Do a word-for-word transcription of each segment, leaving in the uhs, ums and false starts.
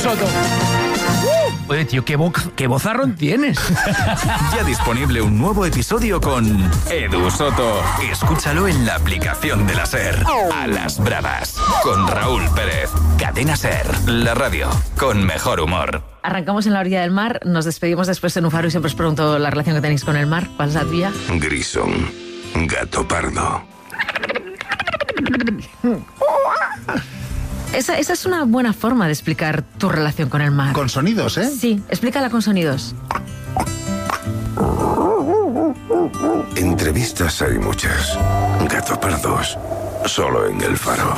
Soto. Uh, oye, tío, qué, bo- qué bozarrón tienes. Ya disponible un nuevo episodio con Edu Soto. Escúchalo en la aplicación de la SER. A las bravas. Con Raúl Pérez. Cadena SER. La radio con mejor humor. Arrancamos en la orilla del mar, nos despedimos después en un faro y siempre os pregunto la relación que tenéis con el mar. ¿Cuál es la tuya? Grisón. Gato pardo. Esa, esa es una buena forma de explicar tu relación con el mar. Con sonidos, ¿eh? Sí, explícala con sonidos. Entrevistas hay muchas. Gato pardos. Solo en El Faro.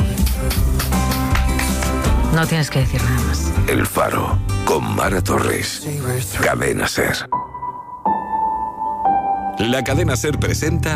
No tienes que decir nada más. El Faro. Con Mara Torres. Cadena SER. La cadena SER presenta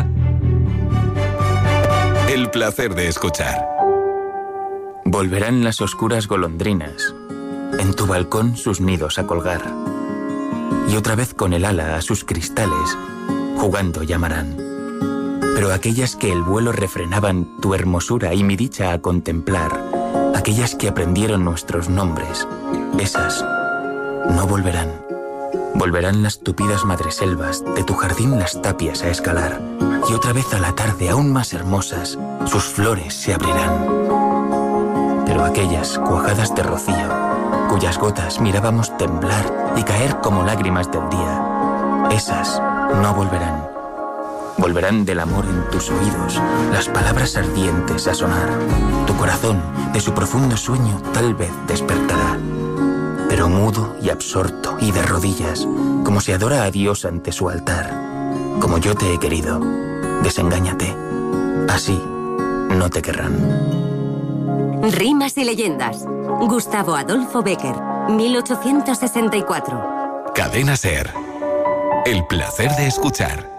El placer de escuchar. Volverán las oscuras golondrinas, en tu balcón sus nidos a colgar, y otra vez con el ala a sus cristales, jugando llamarán. Pero aquellas que el vuelo refrenaban tu hermosura y mi dicha a contemplar, aquellas que aprendieron nuestros nombres, esas no volverán. Volverán las tupidas madreselvas, de tu jardín las tapias a escalar, y otra vez a la tarde aún más hermosas, sus flores se abrirán. Pero aquellas cuajadas de rocío, cuyas gotas mirábamos temblar y caer como lágrimas del día, esas no volverán. Volverán del amor en tus oídos, las palabras ardientes a sonar. Tu corazón, de su profundo sueño, tal vez despertará. Pero mudo y absorto y de rodillas, como se adora a Dios ante su altar. Como yo te he querido, desengáñate. Así no te querrán. Rimas y leyendas. Gustavo Adolfo Bécquer, mil ochocientos sesenta y cuatro. Cadena SER. El placer de escuchar.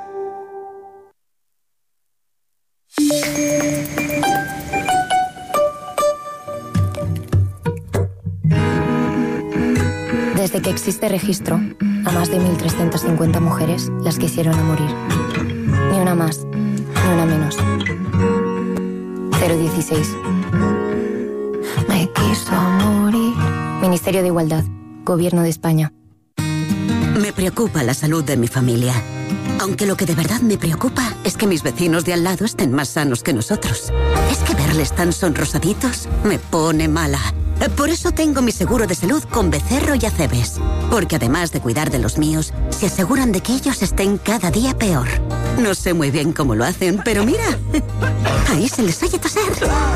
Desde que existe registro, a más de mil trescientas cincuenta mujeres las quisieron a morir. Ni una más, ni una menos. cero dieciséis. Me quiso morir. Ministerio de Igualdad, Gobierno de España. Me preocupa la salud de mi familia. Aunque lo que de verdad me preocupa es que mis vecinos de al lado estén más sanos que nosotros. Es que verles tan sonrosaditos me pone mala. Por eso tengo mi seguro de salud con Becerro y Acebes. Porque además de cuidar de los míos, se aseguran de que ellos estén cada día peor. No sé muy bien cómo lo hacen, pero mira, ahí se les oye toser.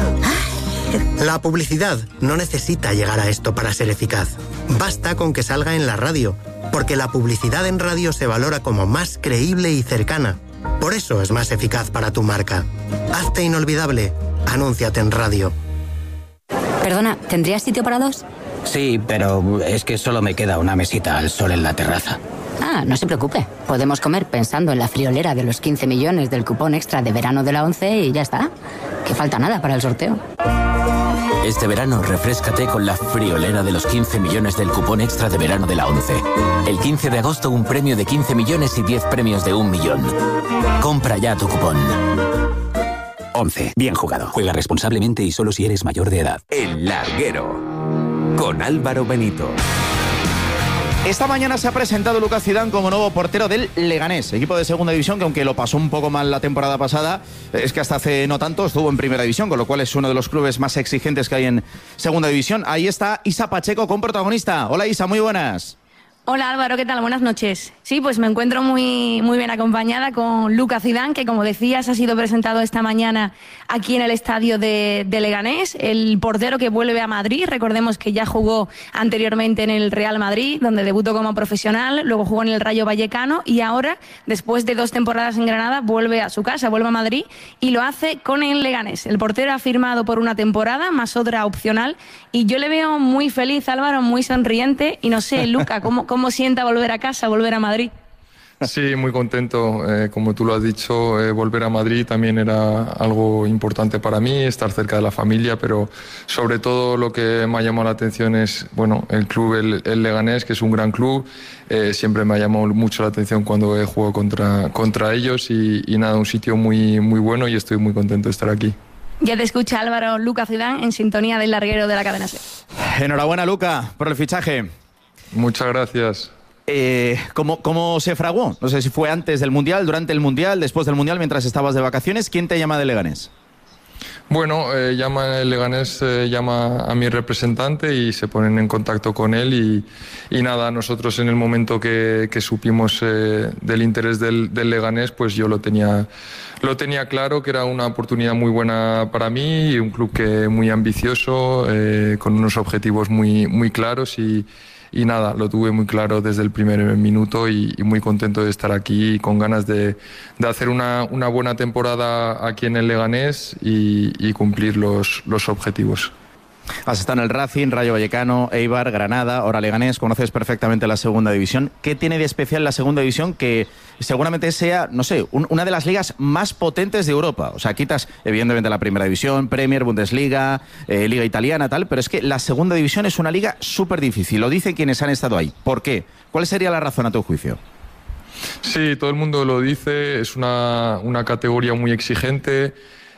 Ay. La publicidad no necesita llegar a esto para ser eficaz. Basta con que salga en la radio, porque la publicidad en radio se valora como más creíble y cercana. Por eso es más eficaz para tu marca. Hazte inolvidable. Anúnciate en radio. Perdona, ¿tendrías sitio para dos? Sí, pero es que solo me queda una mesita al sol en la terraza. Ah, no se preocupe. Podemos comer pensando en la friolera de los quince millones del cupón extra de verano de la ONCE y ya está. Que falta nada para el sorteo. Este verano, refréscate con la friolera de los quince millones del cupón extra de verano de la ONCE. El quince de agosto, un premio de quince millones y diez premios de un millón. Compra ya tu cupón. ONCE. Bien jugado. Juega responsablemente y solo si eres mayor de edad. El Larguero. Con Álvaro Benito. Esta mañana se ha presentado Lucas Zidane como nuevo portero del Leganés, equipo de segunda división que aunque lo pasó un poco mal la temporada pasada, es que hasta hace no tanto estuvo en primera división, con lo cual es uno de los clubes más exigentes que hay en segunda división. Ahí está Isa Pacheco con protagonista. Hola Isa, muy buenas. Hola Álvaro, ¿qué tal? Buenas noches. Sí, pues me encuentro muy, muy bien acompañada con Lucas Zidane, que como decías ha sido presentado esta mañana aquí en el estadio de, de Leganés, el portero que vuelve a Madrid. Recordemos que ya jugó anteriormente en el Real Madrid, donde debutó como profesional, luego jugó en el Rayo Vallecano y ahora, después de dos temporadas en Granada, vuelve a su casa, vuelve a Madrid y lo hace con el Leganés. El portero ha firmado por una temporada, más otra opcional, y yo le veo muy feliz, Álvaro, muy sonriente, y no sé, Luca, ¿cómo ¿Cómo sienta volver a casa, volver a Madrid? Sí, muy contento. Eh, como tú lo has dicho, eh, volver a Madrid también era algo importante para mí, estar cerca de la familia, pero sobre todo lo que me ha llamado la atención es, bueno, el club, el, el Leganés, que es un gran club. Eh, siempre me ha llamado mucho la atención cuando he jugado contra, contra ellos y, y nada, un sitio muy, muy bueno y estoy muy contento de estar aquí. Ya te escucha Álvaro Luca Zidane en sintonía del larguero de la cadena SER. Enhorabuena, Luca, por el fichaje. Muchas gracias. Eh, ¿cómo, ¿Cómo se fraguó? No sé si fue antes del Mundial, durante el Mundial, después del Mundial, mientras estabas de vacaciones. ¿Quién te llama de Leganés? Bueno, eh, llama, el Leganés eh, llama a mi representante y se ponen en contacto con él y, y nada, nosotros en el momento que, que supimos eh, del interés del, del Leganés, pues yo lo tenía, lo tenía claro que era una oportunidad muy buena para mí y un club que muy ambicioso, eh, con unos objetivos muy, muy claros y Y nada, lo tuve muy claro desde el primer minuto y, y muy contento de estar aquí y con ganas de, de hacer una, una buena temporada aquí en el Leganés y, y cumplir los, los objetivos. Has estado en el Racing, Rayo Vallecano, Eibar, Granada, ahora Leganés, conoces perfectamente la segunda división. ¿Qué tiene de especial la segunda división que seguramente sea, no sé, un, una de las ligas más potentes de Europa? O sea, quitas evidentemente la primera división, Premier, Bundesliga, eh, Liga Italiana, tal, pero es que la segunda división es una liga súper difícil, lo dicen quienes han estado ahí. ¿Por qué? ¿Cuál sería la razón a tu juicio? Sí, todo el mundo lo dice, es una, una categoría muy exigente.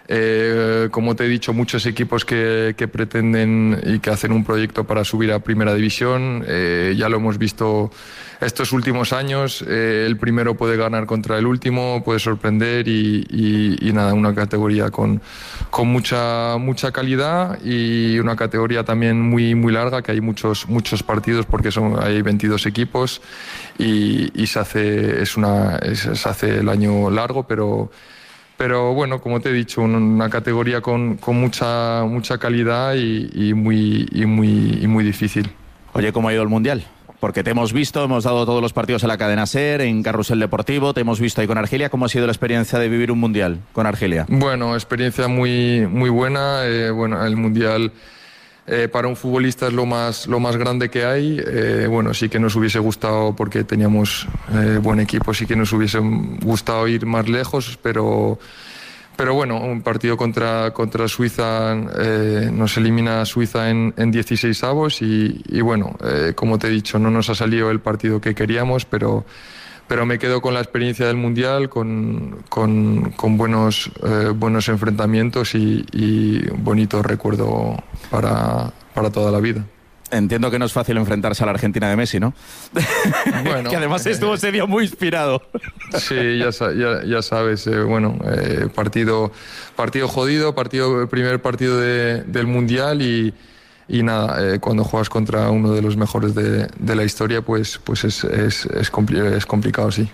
Eh, como te he dicho, muchos equipos que, que pretenden y que hacen un proyecto para subir a Primera División. Eh, ya lo hemos visto estos últimos años. Eh, el primero puede ganar contra el último, puede sorprender y, y, y nada, una categoría con, con mucha, mucha calidad y una categoría también muy, muy larga, que hay muchos, muchos partidos porque son, hay veintidós equipos y, y se hace, es una, es, se hace el año largo, pero Pero bueno, como te he dicho, una categoría con, con mucha, mucha calidad y, y, muy, y, muy, y muy difícil. Oye, ¿cómo ha ido el Mundial? Porque te hemos visto, hemos dado todos los partidos en la cadena SER, en Carrusel Deportivo, te hemos visto ahí con Argelia. ¿Cómo ha sido la experiencia de vivir un Mundial con Argelia? Bueno, experiencia muy, muy buena. Eh, bueno, el Mundial... Eh, para un futbolista es lo más, lo más grande que hay. Eh, bueno, sí que nos hubiese gustado, porque teníamos eh, buen equipo, sí que nos hubiese gustado ir más lejos, pero, pero bueno, un partido contra, contra Suiza, eh, nos elimina Suiza en, en dieciséis avos y, y bueno, eh, como te he dicho, no nos ha salido el partido que queríamos, pero... Pero me quedo con la experiencia del Mundial, con, con, con buenos, eh, buenos enfrentamientos y, y bonito recuerdo para, para toda la vida. Entiendo que no es fácil enfrentarse a la Argentina de Messi, ¿no? Bueno, que además estuvo ese día muy inspirado. Sí, ya, ya, ya sabes, eh, bueno, eh, partido, partido jodido, partido, primer partido de, del Mundial y... Y nada, eh, cuando juegas contra uno de los mejores de, de la historia, pues, pues es, es, es, compli es complicado, sí.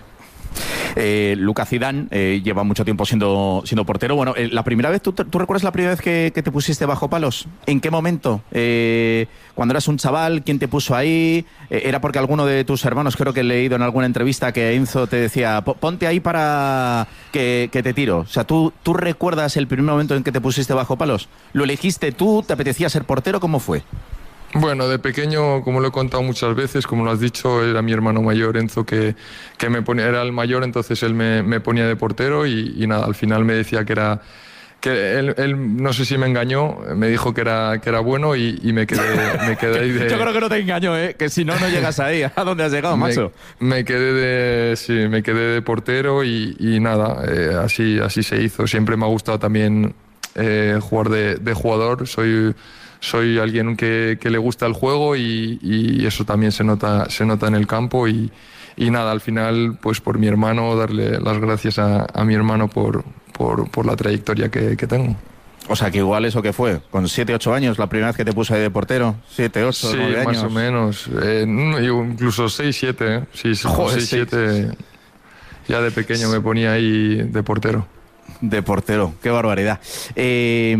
Eh, Luca Zidane eh, lleva mucho tiempo siendo, siendo portero. Bueno, eh, la primera vez, ¿tú, ¿tú recuerdas la primera vez que, que te pusiste bajo palos? ¿En qué momento? Eh, cuando eras un chaval, ¿quién te puso ahí? Eh, ¿Era porque alguno de tus hermanos, creo que he leído en alguna entrevista que Enzo te decía, ponte ahí para que, que te tiro? O sea, ¿tú, ¿tú recuerdas el primer momento en que te pusiste bajo palos? ¿Lo elegiste tú? ¿Te apetecía ser portero? ¿Cómo fue? Bueno, de pequeño, como lo he contado muchas veces, como lo has dicho, era mi hermano mayor, Enzo, que, que me ponía, era el mayor, entonces él me, me ponía de portero y, y nada, al final me decía que era... que él, él, no sé si me engañó, me dijo que era, que era bueno y, y me quedé, me quedé ahí de... Yo creo que no te engañó, ¿eh? Que si no, no llegas ahí. ¿A dónde has llegado, macho? Me, me quedé de... Sí, me quedé de portero y, y nada, eh, así, así se hizo. Siempre me ha gustado también eh, jugar de, de jugador, soy... Soy alguien que, que le gusta el juego y, y eso también se nota, se nota en el campo y, y nada, al final, pues por mi hermano, darle las gracias a, a mi hermano por, por, por la trayectoria que, que tengo. O sea, que igual eso que fue, con siete, ocho años, la primera vez que te puse ahí de portero, siete, ocho, sí, nueve años. Sí, más o menos, eh, incluso seis, siete, ¿eh? Sí, Joder, seis, siete, ya de pequeño me ponía ahí de portero. De portero, qué barbaridad. Eh,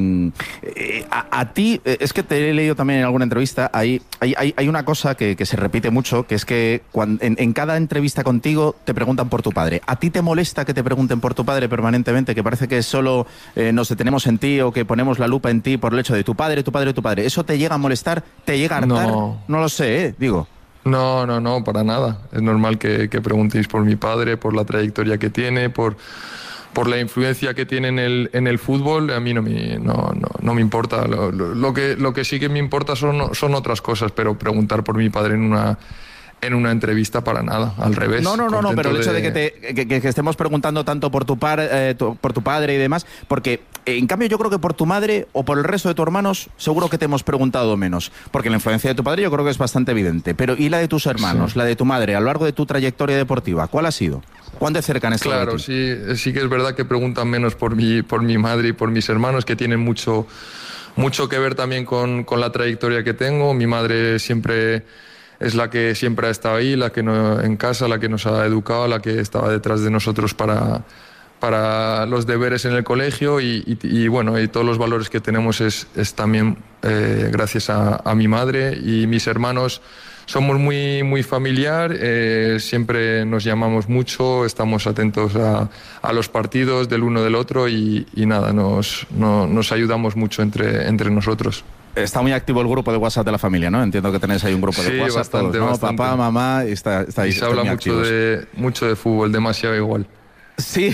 eh, a, a ti, eh, es que te he leído también en alguna entrevista, hay, hay, hay, hay una cosa que, que se repite mucho, que es que cuando, en, en cada entrevista contigo te preguntan por tu padre. ¿A ti te molesta que te pregunten por tu padre permanentemente? Que parece que solo eh, nos detenemos en ti o que ponemos la lupa en ti por el hecho de tu padre, tu padre, tu padre. ¿Eso te llega a molestar? ¿Te llega a hartar? No, no lo sé, ¿eh? Digo. No, no, no, para nada. Es normal que, que preguntéis por mi padre, por la trayectoria que tiene, por... por la influencia que tiene en el, en el fútbol. A mí no me, no, no, no me importa. Lo, lo, lo, que, lo que sí que me importa son, son otras cosas, pero preguntar por mi padre en una, en una entrevista para nada, al revés. No, no, no, no, pero el hecho de, de que, te, que, que, que estemos preguntando tanto por tu, par, eh, tu, por tu padre y demás, porque eh, en cambio yo creo que por tu madre o por el resto de tus hermanos seguro que te hemos preguntado menos, porque la influencia de tu padre yo creo que es bastante evidente, pero ¿y la de tus hermanos, sí. la de tu madre, a lo largo de tu trayectoria deportiva, cuál ha sido? ¿Cuán de cerca han estado? Claro, sí, sí que es verdad que preguntan menos por mi, por mi madre y por mis hermanos, que tienen mucho, mucho que ver también con, con la trayectoria que tengo. Mi madre siempre es la que siempre ha estado ahí, la que no, en casa, la que nos ha educado, la que estaba detrás de nosotros para, para los deberes en el colegio y, y, y bueno, y todos los valores que tenemos es, es también eh, gracias a, a mi madre y mis hermanos. Somos muy, muy familiar, eh, siempre nos llamamos mucho, estamos atentos a, a los partidos del uno del otro y, y nada, nos, no, nos ayudamos mucho entre, entre nosotros. Está muy activo el grupo de WhatsApp de la familia, ¿no? Entiendo que tenéis ahí un grupo de sí, WhatsApp bastante, todos, ¿no? Bastante. Papá, mamá, y está, está ahí. Y se habla mucho de, mucho de fútbol, demasiado igual. Sí,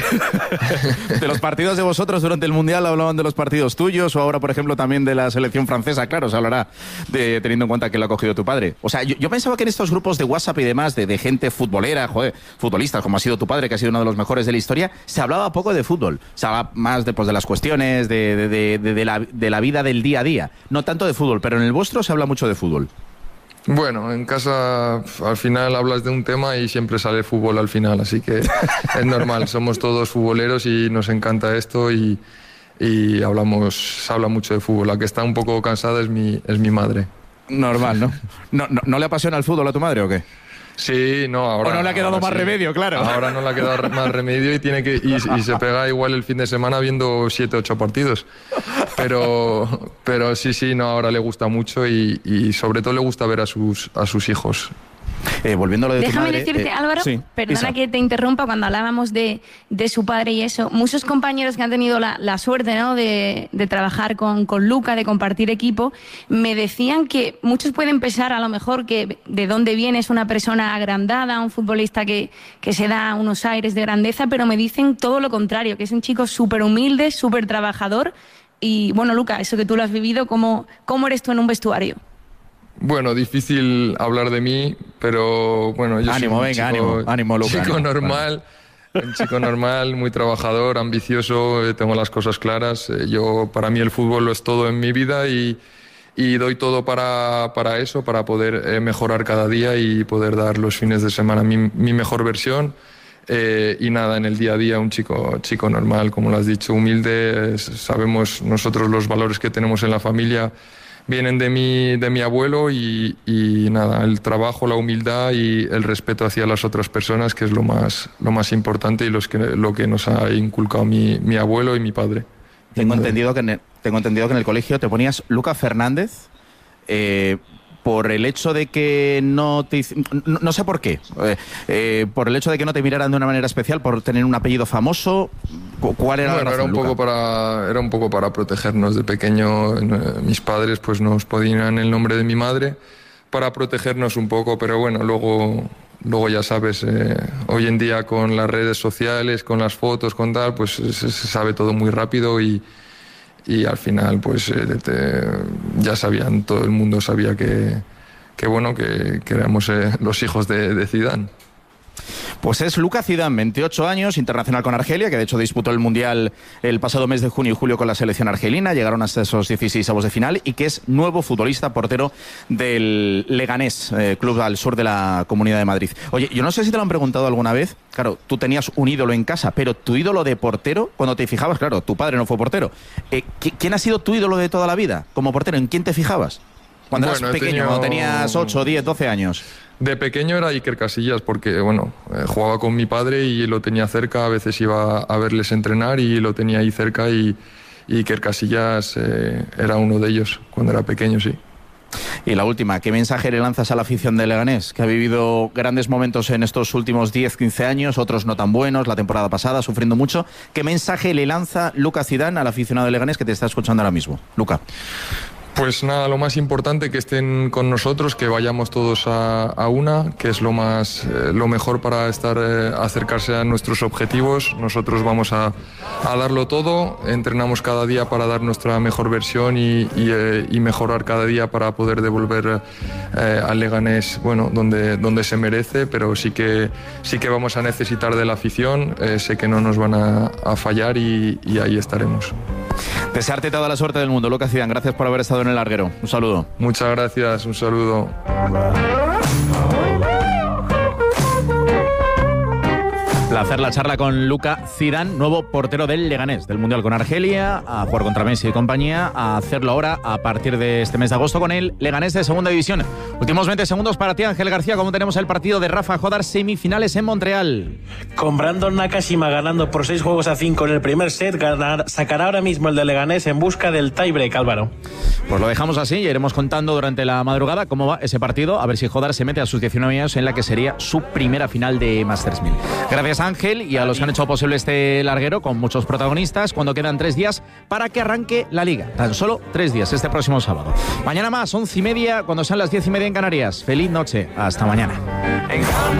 de los partidos de vosotros durante el Mundial hablaban de los partidos tuyos o ahora, por ejemplo, también de la selección francesa, claro, se hablará de, teniendo en cuenta que lo ha cogido tu padre. O sea, yo, yo pensaba que en estos grupos de WhatsApp y demás, de, de gente futbolera, joder, futbolistas, como ha sido tu padre, que ha sido uno de los mejores de la historia, se hablaba poco de fútbol, se hablaba más de, pues, de las cuestiones, de, de, de, de, de, la, de la vida del día a día, no tanto de fútbol, pero en el vuestro se habla mucho de fútbol. Bueno, en casa al final hablas de un tema y siempre sale fútbol al final, así que es normal, somos todos futboleros y nos encanta esto y, y hablamos, se habla mucho de fútbol. La que está un poco cansada es mi, es mi madre. Normal, ¿no? ¿No, no, ¿No le apasiona el fútbol a tu madre o qué? Sí, no, ahora... O no le ha quedado más sí. remedio, claro. Ahora no le ha quedado más remedio y tiene que y, y se pega igual el fin de semana viendo siete, ocho partidos. Pero, pero sí, sí, no, ahora le gusta mucho y, y sobre todo le gusta ver a sus, a sus hijos. Eh, volviendo a lo de Déjame tu madre, decirte, eh, Álvaro, sí, perdona Isa. que te interrumpa, cuando hablábamos de, de su padre y eso, muchos compañeros que han tenido la, la suerte, ¿no?, de, de trabajar con, con Luca, de compartir equipo, me decían que muchos pueden pensar a lo mejor que de dónde viene es una persona agrandada, un futbolista que, que se da unos aires de grandeza, pero me dicen todo lo contrario, que es un chico súper humilde, súper trabajador. Y bueno, Luca, eso que tú lo has vivido, ¿cómo, cómo eres tú en un vestuario? Bueno, difícil hablar de mí, pero bueno, yo ánimo, soy un venga, chico, ánimo, ánimo, Luca, chico ánimo. normal, un chico normal, muy trabajador, ambicioso, eh, tengo las cosas claras. Eh, yo, para mí el fútbol lo es todo en mi vida y, y doy todo para, para eso, para poder eh, mejorar cada día y poder dar los fines de semana mi, mi mejor versión. Eh, y nada, en el día a día un chico, chico normal, como lo has dicho, humilde. Eh, sabemos nosotros los valores que tenemos en la familia. Vienen de mi, de mi abuelo y, y nada, el trabajo, la humildad y el respeto hacia las otras personas, que es lo más, lo más importante y los que, lo que nos ha inculcado mi, mi abuelo y mi padre. Tengo entendido que en el, tengo entendido que en el colegio te ponías Luca Fernández eh, por el hecho de que no te... No, no sé por qué. Eh, eh, por el hecho de que no te miraran de una manera especial, por tener un apellido famoso. ¿Cuál era bueno, la razón, era un poco Luca? para era un poco para protegernos. De pequeño, eh, mis padres pues nos ponían el nombre de mi madre para protegernos un poco, pero bueno, luego... Luego ya sabes, eh, hoy en día con las redes sociales, con las fotos, con tal, pues se, se sabe todo muy rápido y, y al final pues eh, te, ya sabían, todo el mundo sabía que, que bueno, que, que éramos eh, los hijos de, de Zidane. Pues es Luca Zidane, veintiocho años, internacional con Argelia, que de hecho disputó el Mundial el pasado mes de junio y julio con la selección argelina, llegaron hasta esos dieciséis avos de final, y que es nuevo futbolista portero del Leganés, eh, club al sur de la Comunidad de Madrid. Oye, yo no sé si te lo han preguntado alguna vez, claro, tú tenías un ídolo en casa, pero tu ídolo de portero, cuando te fijabas, claro, tu padre no fue portero, eh, ¿quién ha sido tu ídolo de toda la vida como portero? ¿En quién te fijabas? Cuando Bueno, eras he pequeño, tenido- cuando tenías ocho, diez, doce años. De pequeño era Iker Casillas porque, bueno, eh, jugaba con mi padre y lo tenía cerca, a veces iba a verles entrenar y lo tenía ahí cerca y, y Iker Casillas eh, era uno de ellos cuando era pequeño, sí. Y la última, ¿qué mensaje le lanzas a la afición de Leganés, que ha vivido grandes momentos en estos últimos diez, quince años, otros no tan buenos, la temporada pasada, sufriendo mucho? ¿Qué mensaje le lanza Luca Zidane al aficionado de Leganés que te está escuchando ahora mismo? Luca. Pues nada, lo más importante que estén con nosotros, que vayamos todos a, a una, que es lo más, eh, lo mejor para estar, eh, acercarse a nuestros objetivos. Nosotros vamos a, a darlo todo, entrenamos cada día para dar nuestra mejor versión y, y, eh, y mejorar cada día para poder devolver eh, al Leganés, bueno, donde, donde se merece, pero sí que, sí que vamos a necesitar de la afición, eh, sé que no nos van a, a fallar y, y ahí estaremos. Desearte toda la suerte del mundo, Lucas Zidane. Gracias por haber estado en el larguero. Un saludo. Muchas gracias, un saludo. Placer la charla con Luka Zidane, nuevo portero del Leganés, del Mundial con Argelia, a jugar contra Messi y compañía, a hacerlo ahora a partir de este mes de agosto con el Leganés de Segunda División. Últimos veinte segundos para ti, Ángel García. ¿Cómo tenemos el partido de Rafa Jodar, semifinales en Montreal? Con Brandon Nakashima ganando por seis juegos a cinco en el primer set, ganar, sacará ahora mismo el de Leganés en busca del tiebreak, Álvaro. Pues lo dejamos así y iremos contando durante la madrugada cómo va ese partido, a ver si Jodar se mete a sus diecinueve años en la que sería su primera final de Masters mil. Gracias, Ángel, y a los que han hecho posible este larguero con muchos protagonistas cuando quedan tres días para que arranque la Liga. Tan solo tres días este próximo sábado. Mañana más, once y media, cuando sean las diez y media en Canarias. Feliz noche. Hasta mañana.